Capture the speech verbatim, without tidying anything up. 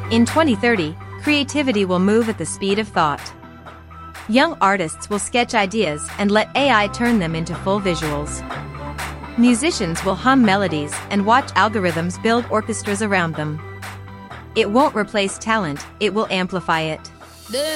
In twenty thirty, creativity will move at the speed of thought. Young artists will sketch ideas and let A I turn them into full visuals. Musicians will hum melodies and watch algorithms build orchestras around them. It won't replace talent, it will amplify it.